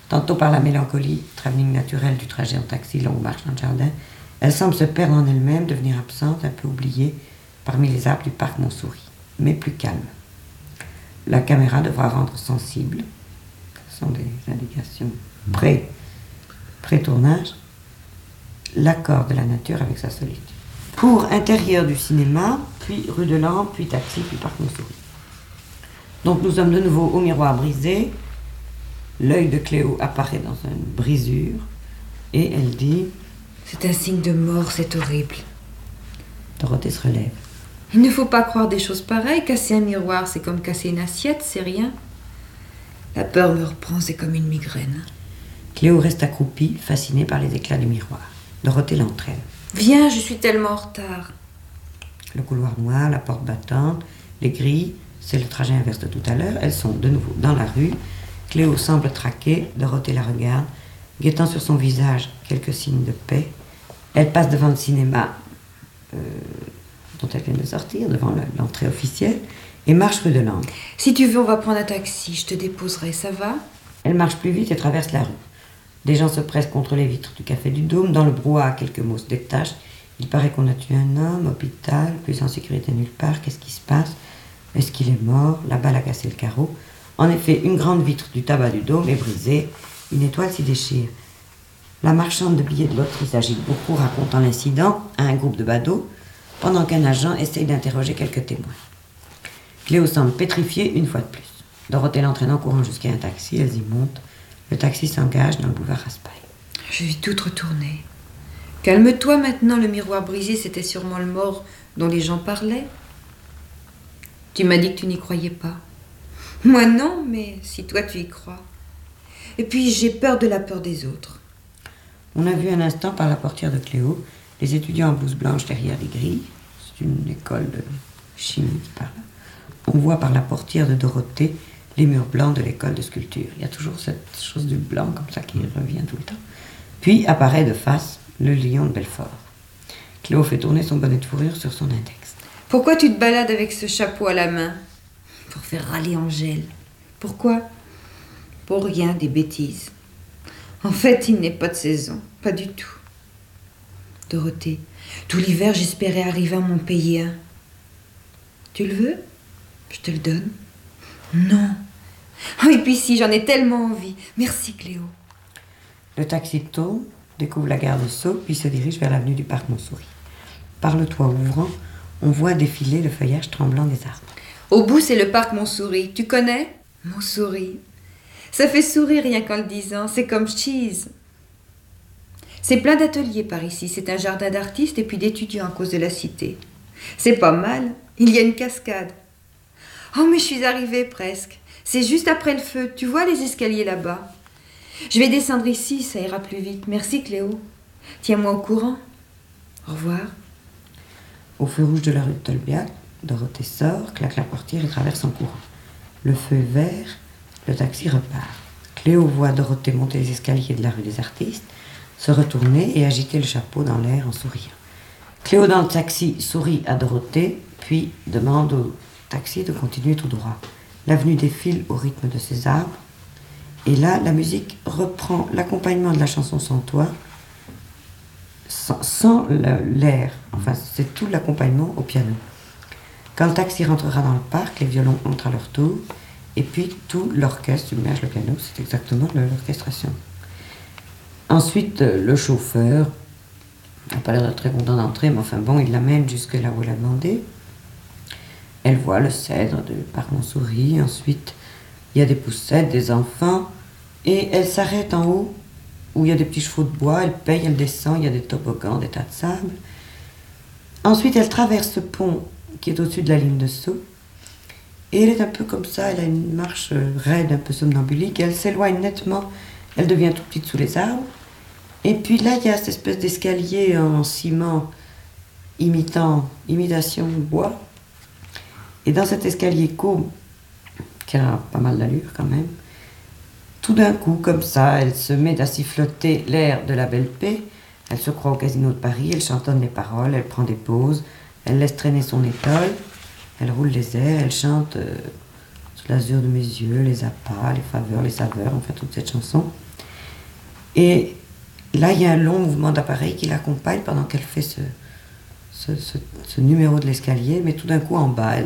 Tantôt par la mélancolie, travelling naturel du trajet en taxi long ou marche dans le jardin, elle semble se perdre en elle-même, devenir absente, un peu oubliée, parmi les arbres du parc Montsouris, mais plus calme. La caméra devra rendre sensible, ce sont des indications pré-tournage, l'accord de la nature avec sa solitude. Pour intérieur du cinéma, puis rue de Lens, puis taxi, puis parc Montsouris. Donc nous sommes de nouveau au miroir brisé. L'œil de Cléo apparaît dans une brisure et elle dit « C'est un signe de mort, c'est horrible. » Dorothée se relève. « Il ne faut pas croire des choses pareilles. Casser un miroir, c'est comme casser une assiette, c'est rien. La peur me reprend, c'est comme une migraine. » Cléo reste accroupie, fascinée par les éclats du miroir. Dorothée l'entraîne. « Viens, je suis tellement en retard. » Le couloir noir, la porte battante, les grilles, c'est le trajet inverse de tout à l'heure. Elles sont de nouveau dans la rue. Cléo semble traquée, Dorothée la regarde, guettant sur son visage quelques signes de paix. Elle passe devant le cinéma dont elle vient de sortir, devant l'entrée officielle, et marche rue de Lens. « Si tu veux, on va prendre un taxi, je te déposerai, ça va ?» Elle marche plus vite et traverse la rue. Des gens se pressent contre les vitres du Café du Dôme. Dans le brouhaha, quelques mots se détachent. Il paraît qu'on a tué un homme, hôpital, plus en sécurité nulle part. Qu'est-ce qui se passe? Est-ce qu'il est mort? La balle a cassé le carreau. En effet, une grande vitre du tabac du Dôme est brisée. Une étoile s'y déchire. La marchande de billets de loterie s'agite beaucoup, racontant l'incident à un groupe de badauds, pendant qu'un agent essaye d'interroger quelques témoins. Cléo semble pétrifiée une fois de plus. Dorothée l'entraîne en courant jusqu'à un taxi, elles y montent. Le taxi s'engage dans le boulevard Raspail. Je vais tout retourner. Calme-toi maintenant, le miroir brisé, c'était sûrement le mort dont les gens parlaient. Tu m'as dit que tu n'y croyais pas. Moi non, mais si toi tu y crois. Et puis j'ai peur de la peur des autres. On a vu un instant par la portière de Cléo les étudiants en blouse blanche derrière les grilles. C'est une école de chimie qui parle. On voit par la portière de Dorothée les murs blancs de l'école de sculpture. Il y a toujours cette chose du blanc comme ça qui revient tout le temps. Puis apparaît de face le lion de Belfort. Cléo fait tourner son bonnet de fourrure sur son index. Pourquoi tu te balades avec ce chapeau à la main? Pour faire râler Angèle. Pourquoi? Pour rien, des bêtises. En fait, il n'est pas de saison. Pas du tout. Dorothée, tout l'hiver, j'espérais arriver à m'en payer un. Tu le veux? Je te le donne. Non. Oh, et puis si, j'en ai tellement envie. Merci, Cléo. Le taxi tourne, découvre la gare de Sceaux, puis se dirige vers l'avenue du parc Montsouris. Par le toit ouvrant, on voit défiler le feuillage tremblant des arbres. Au bout, c'est le parc Montsouris. Tu connais? Montsouris. Ça fait sourire rien qu'en le disant. C'est comme cheese. C'est plein d'ateliers par ici. C'est un jardin d'artistes et puis d'étudiants à cause de la cité. C'est pas mal. Il y a une cascade. Oh, mais je suis arrivée presque. C'est juste après le feu. Tu vois les escaliers là-bas? Je vais descendre ici, ça ira plus vite. Merci, Cléo. Tiens-moi au courant. Au revoir. Au feu rouge de la rue de Tolbiac, Dorothée sort, claque la portière et traverse en courant. Le feu est vert, le taxi repart. Cléo voit Dorothée monter les escaliers de la rue des Artistes, se retourner et agiter le chapeau dans l'air en souriant. Cléo dans le taxi sourit à Dorothée, puis demande au taxi de continuer tout droit. L'avenue défile au rythme de ses arbres, et là, la musique reprend l'accompagnement de la chanson Sans toi, sans l'air. Enfin, c'est tout l'accompagnement au piano. Quand le taxi rentrera dans le parc, les violons entrent à leur tour, et puis tout l'orchestre submerge le piano. C'est exactement l'orchestration. Ensuite, le chauffeur n'a pas l'air d'être très content d'entrer, mais enfin bon, il l'amène jusque là où elle a demandé. Elle voit le cèdre du parc Montsouris. Ensuite, il y a des poussettes, des enfants, et elle s'arrête en haut, où il y a des petits chevaux de bois. Elle paye, elle descend, il y a des toboggans, des tas de sable. Ensuite, elle traverse ce pont qui est au-dessus de la ligne de Sceaux, et elle est un peu comme ça, elle a une marche raide, un peu somnambulique, et elle s'éloigne nettement, elle devient toute petite sous les arbres. Et puis là, il y a cette espèce d'escalier en ciment imitation bois. Et dans cet escalier courbe, qui a pas mal d'allure quand même, tout d'un coup, comme ça, elle se met à siffloter l'air de la Belle Paix. Elle se croit au Casino de Paris, elle chantonne les paroles, elle prend des pauses, elle laisse traîner son étole, elle roule les airs, elle chante sous l'azur de mes yeux, les appâts, les faveurs, les saveurs, enfin toute cette chanson. Et là, il y a un long mouvement d'appareil qui l'accompagne pendant qu'elle fait ce numéro de l'escalier, mais tout d'un coup en bas,